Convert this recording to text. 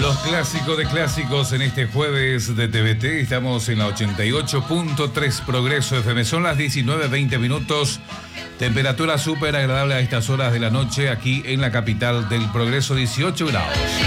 Los clásicos de clásicos en este jueves de TVT. Estamos en la 88.3 Progreso FM. Son las 19:20 minutos. Temperatura súper agradable a estas horas de la noche aquí en la capital del Progreso, 18 grados.